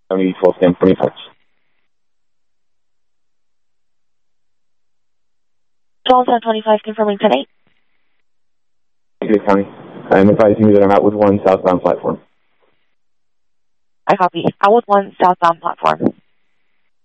County 1210 25. Charles 25, confirming 10-8. Negative County. I'm advising you that I'm out with 1 southbound platform. I copy. Out with 1 southbound platform.